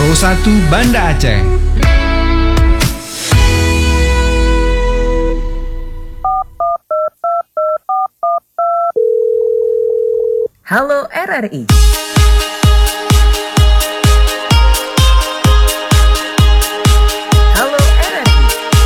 Pro 1 Banda Aceh. Halo RRI. Halo RRI.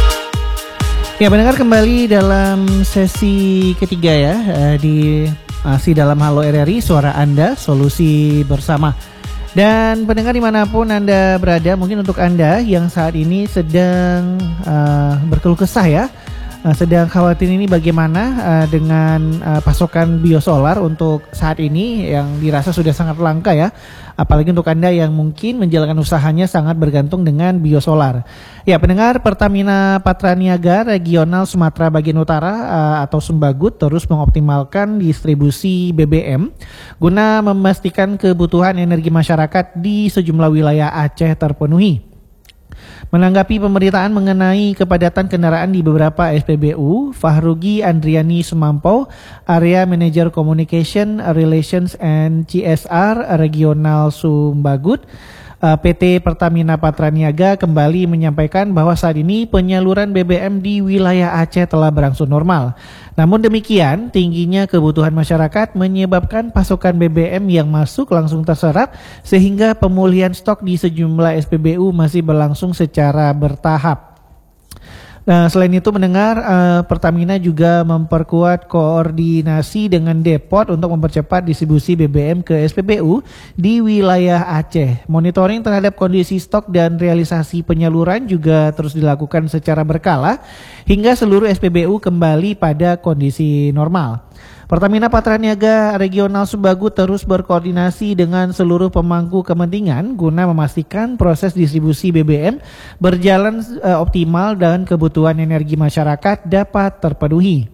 Ya, mendengar kembali dalam sesi ketiga ya, masih dalam Halo RRI, suara Anda, solusi bersama. Dan pendengar dimanapun Anda berada, mungkin untuk Anda yang saat ini sedang berkeluh kesah ya, sedang khawatir ini bagaimana dengan pasokan biosolar untuk saat ini yang dirasa sudah sangat langka ya. Apalagi untuk Anda yang mungkin menjalankan usahanya sangat bergantung dengan biosolar. Ya, pendengar, Pertamina Patraniaga Regional Sumatera Bagian Utara atau Sumbagut terus mengoptimalkan distribusi BBM guna memastikan kebutuhan energi masyarakat di sejumlah wilayah Aceh terpenuhi. Menanggapi pemberitaan mengenai kepadatan kendaraan di beberapa SPBU, Fahrugi Andriani Sumampau, Area Manager Communication, Relations and CSR Regional Sumbagut, PT Pertamina Patraniaga kembali menyampaikan bahwa saat ini penyaluran BBM di wilayah Aceh telah berangsur normal. Namun demikian, tingginya kebutuhan masyarakat menyebabkan pasokan BBM yang masuk langsung terserap sehingga pemulihan stok di sejumlah SPBU masih berlangsung secara bertahap. Nah, selain itu mendengar Pertamina juga memperkuat koordinasi dengan Depot untuk mempercepat distribusi BBM ke SPBU di wilayah Aceh. Monitoring terhadap kondisi stok dan realisasi penyaluran juga terus dilakukan secara berkala hingga seluruh SPBU kembali pada kondisi normal. Pertamina Patraniaga Regional Sumbagut terus berkoordinasi dengan seluruh pemangku kepentingan guna memastikan proses distribusi BBM berjalan optimal dan kebutuhan energi masyarakat dapat terpenuhi.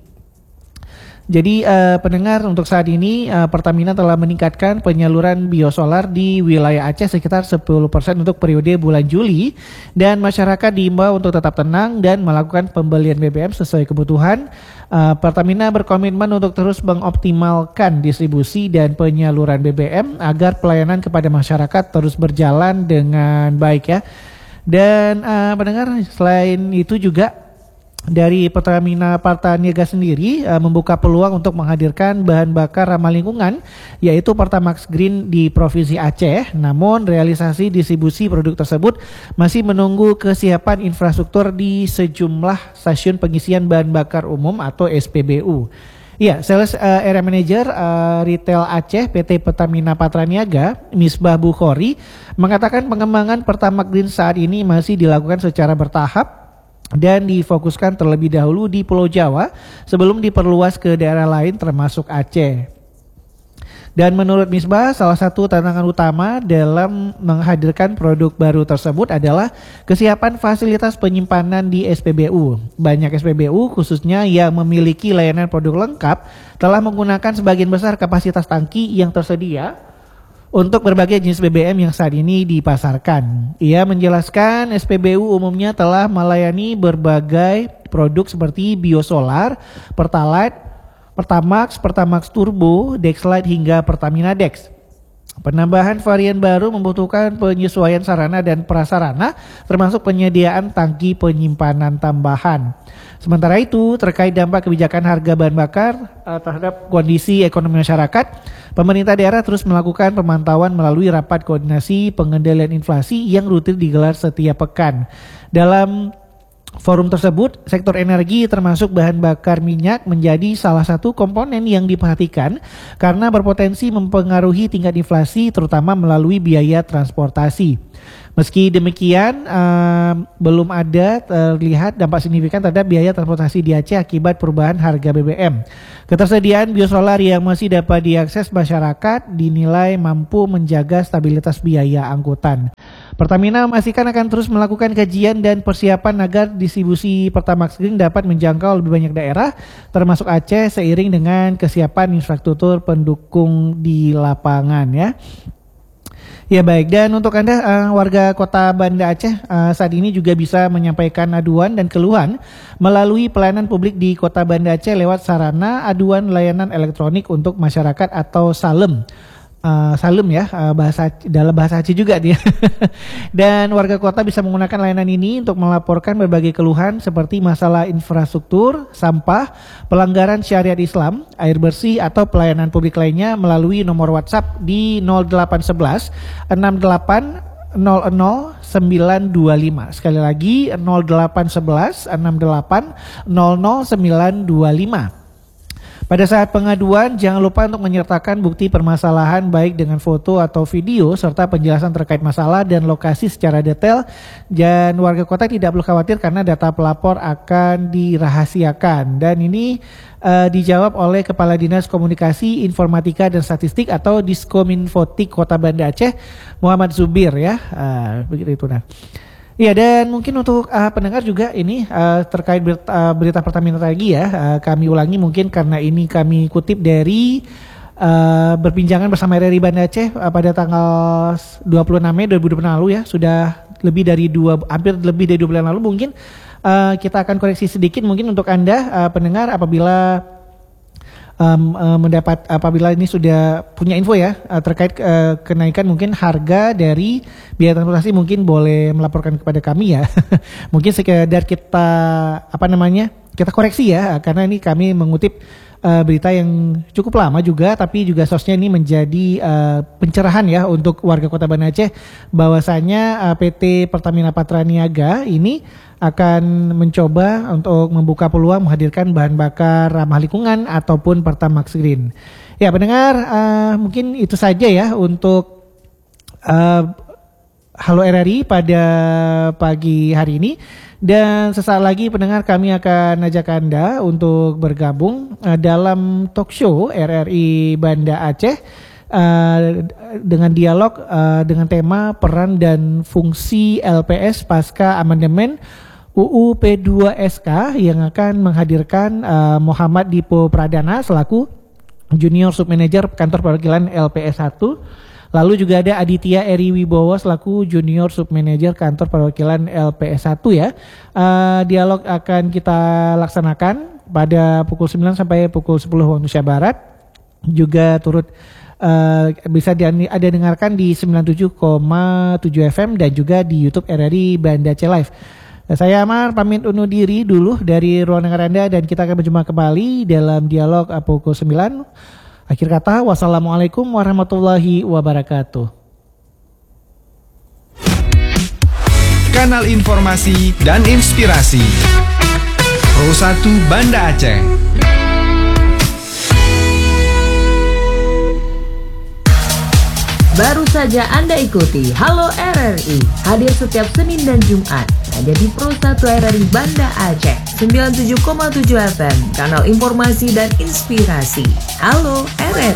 Jadi pendengar, untuk saat ini Pertamina telah meningkatkan penyaluran biosolar di wilayah Aceh sekitar 10% untuk periode bulan Juli, dan masyarakat diimbau untuk tetap tenang dan melakukan pembelian BBM sesuai kebutuhan. Pertamina berkomitmen untuk terus mengoptimalkan distribusi dan penyaluran BBM agar pelayanan kepada masyarakat terus berjalan dengan baik ya. Dan pendengar, selain itu juga dari Pertamina Patraniaga sendiri membuka peluang untuk menghadirkan bahan bakar ramah lingkungan, yaitu Pertamax Green di Provinsi Aceh. Namun realisasi distribusi produk tersebut masih menunggu kesiapan infrastruktur di sejumlah stasiun pengisian bahan bakar umum atau SPBU. Ya, Sales Area Manager Retail Aceh PT Pertamina Patraniaga, Misbah Bukhori, mengatakan pengembangan Pertamax Green saat ini masih dilakukan secara bertahap dan difokuskan terlebih dahulu di Pulau Jawa sebelum diperluas ke daerah lain termasuk Aceh. Dan menurut Misbah, salah satu tantangan utama dalam menghadirkan produk baru tersebut adalah kesiapan fasilitas penyimpanan di SPBU. Banyak SPBU khususnya yang memiliki layanan produk lengkap telah menggunakan sebagian besar kapasitas tangki yang tersedia untuk berbagai jenis BBM yang saat ini dipasarkan. Ia menjelaskan SPBU umumnya telah melayani berbagai produk seperti biosolar, Pertalite, Pertamax, Pertamax Turbo, Dexlite hingga Pertamina Dex. Penambahan varian baru membutuhkan penyesuaian sarana dan prasarana termasuk penyediaan tangki penyimpanan tambahan. Sementara itu, terkait dampak kebijakan harga bahan bakar terhadap kondisi ekonomi masyarakat, pemerintah daerah terus melakukan pemantauan melalui rapat koordinasi pengendalian inflasi yang rutin digelar setiap pekan. Dalam forum tersebut, sektor energi termasuk bahan bakar minyak menjadi salah satu komponen yang diperhatikan karena berpotensi mempengaruhi tingkat inflasi terutama melalui biaya transportasi. Meski demikian, belum ada terlihat dampak signifikan terhadap biaya transportasi di Aceh akibat perubahan harga BBM. Ketersediaan biosolar yang masih dapat diakses masyarakat dinilai mampu menjaga stabilitas biaya angkutan. Pertamina memastikan akan terus melakukan kajian dan persiapan agar distribusi Pertamax Green dapat menjangkau lebih banyak daerah, termasuk Aceh, seiring dengan kesiapan infrastruktur pendukung di lapangan ya. Ya baik, dan untuk Anda warga Kota Banda Aceh saat ini juga bisa menyampaikan aduan dan keluhan melalui pelayanan publik di Kota Banda Aceh lewat sarana aduan layanan elektronik untuk masyarakat atau SALEM. Salem ya, dalam bahasa Aceh juga dia. Dan warga kota bisa menggunakan layanan ini untuk melaporkan berbagai keluhan seperti masalah infrastruktur, sampah, pelanggaran syariat Islam, air bersih atau pelayanan publik lainnya melalui nomor WhatsApp di 0811 68 00 925. Sekali lagi 0811 68 00 925. Pada saat pengaduan, jangan lupa untuk menyertakan bukti permasalahan baik dengan foto atau video serta penjelasan terkait masalah dan lokasi secara detail. Dan warga kota tidak perlu khawatir karena data pelapor akan dirahasiakan. Dan ini dijawab oleh Kepala Dinas Komunikasi, Informatika dan Statistik atau Diskominfotik Kota Banda Aceh, Muhammad Zubir ya. Begitu itu. Nah. Ya, dan mungkin untuk pendengar juga ini terkait berita Pertamina tadi ya, kami ulangi mungkin karena ini kami kutip dari berbincangan bersama RRI Banda Aceh pada tanggal 26 Mei 2020 lalu ya, sudah hampir lebih dari 2 bulan lalu. Mungkin kita akan koreksi sedikit mungkin untuk Anda pendengar apabila apabila ini sudah punya info ya terkait kenaikan mungkin harga dari biaya transportasi, mungkin boleh melaporkan kepada kami ya. Mungkin sekedar kita koreksi ya, karena ini kami mengutip berita yang cukup lama juga, tapi juga sosnya ini menjadi pencerahan ya untuk warga Kota Banda Aceh bahwasanya PT Pertamina Patraniaga ini akan mencoba untuk membuka peluang menghadirkan bahan bakar ramah lingkungan ataupun Pertamax Green. Ya pendengar, mungkin itu saja ya untuk Halo RRI pada pagi hari ini. Dan sesaat lagi pendengar kami akan ajak Anda untuk bergabung dalam talk show RRI Banda Aceh dengan dialog dengan tema peran dan fungsi LPS pasca amandemen UU P2SK yang akan menghadirkan Muhammad Dipo Pradana selaku Junior Submanager Kantor Perwakilan LPS 1. Lalu juga ada Aditya Eri Wibowo selaku Junior Submanager Kantor Perwakilan LPS 1 ya. Dialog akan kita laksanakan pada pukul 9 sampai pukul 10 waktu Indonesia Barat. Juga turut bisa ada dengarkan di 97,7 FM dan juga di YouTube RRI Banda Aceh Live. Saya Amar pamit undur diri dulu dari ruang dengar Anda dan kita akan berjumpa kembali dalam dialog pukul 9. Akhir kata, wassalamualaikum warahmatullahi wabarakatuh. Kanal informasi dan inspirasi Pro 1 Banda Aceh. Baru saja Anda ikuti Halo RRI, hadir setiap Senin dan Jumat hanya di Pro 1 RRI Banda Aceh 97,7 FM, kanal informasi dan inspirasi. Halo RRI.